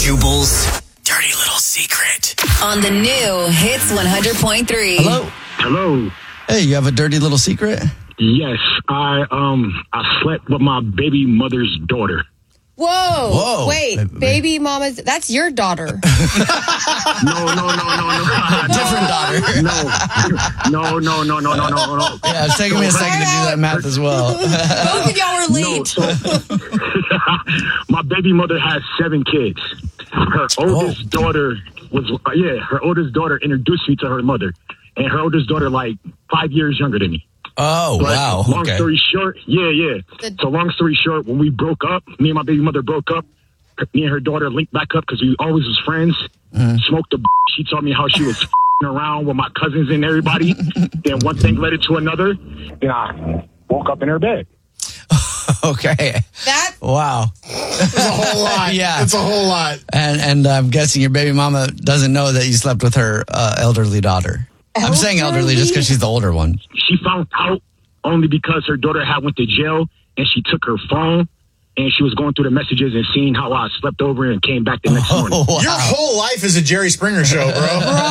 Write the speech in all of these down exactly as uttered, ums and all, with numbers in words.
Jubal's dirty little secret. On the new Hits one hundred point three. Hello. Hello. Hey, you have a dirty little secret? Yes, I um I slept with my baby mother's daughter. Whoa. Whoa. Wait, Baby. baby mama's, that's your daughter. No, no, no, no, no. Different daughter. No, no, no, no, no, no, no, no. Yeah, it's taking me a second to do that math as well. Both of y'all were No, late. so, my baby mother has seven kids. Her oldest Oh. daughter was, uh, yeah, her oldest daughter introduced me to her mother. And her oldest daughter, like, five years younger than me. Oh, But wow. long Okay. story short, yeah, yeah. The- So long story short, when we broke up, me and my baby mother broke up. Me and her daughter linked back up because we always was friends. Mm-hmm. Smoked the. She told me how she was around with my cousins and everybody. Then one thing led it to another. Then I woke up in her bed. Okay. That, Wow. It's a whole lot. Yeah. It's a whole lot. And and I'm guessing your baby mama doesn't know that you slept with her uh, elderly daughter. I'm saying elderly just because she's the older one. She found out only because her daughter had went to jail and she took her phone and she was going through the messages and seeing how I slept over and came back the next morning. Oh, wow. Your whole life is a Jerry Springer show, bro.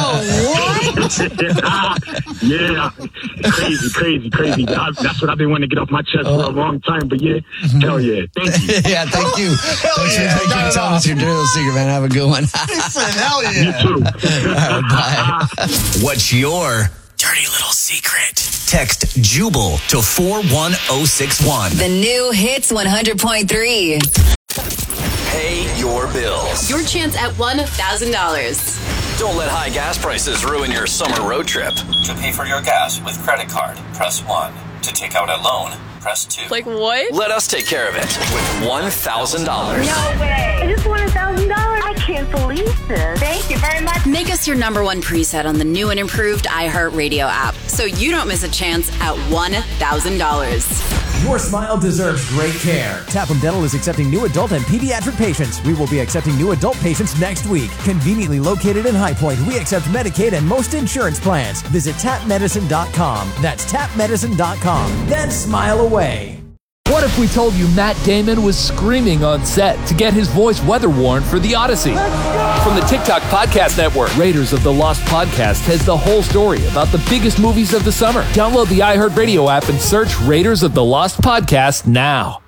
Yeah, crazy, crazy, crazy. I, that's what I've been wanting to get off my chest for a long time. But yeah, hell yeah, thank you. Yeah, thank you. Thanks yeah, for, thank you not for at telling all. us your dirty little secret, man. Have a good one. Hell You yeah. too. Bye. What's your dirty little secret? Text Jubal to four one oh six one. The new Hits one hundred point three. Pay your bills. Your chance at one thousand dollars. Don't let high gas prices ruin your summer road trip. To pay for your gas with credit card, press one. To take out a loan, press two. Like what? Let us take care of it with one thousand dollars. No way. I just won a thousand dollars. I can't believe this. Thank you very much. Make us your number one preset on the new and improved iHeartRadio app so you don't miss a chance at one thousand dollars. Your smile deserves great care. Tappan Dental is accepting new adult and pediatric patients. We will be accepting new adult patients next week. Conveniently located in High Point, we accept Medicaid and most insurance plans. Visit tap medicine dot com. That's tap medicine dot com. Then smile away. What if we told you Matt Damon was screaming on set to get his voice weather worn for The Odyssey? From the TikTok Podcast Network, Raiders of the Lost Podcast has the whole story about the biggest movies of the summer. Download the iHeartRadio app and search Raiders of the Lost Podcast now.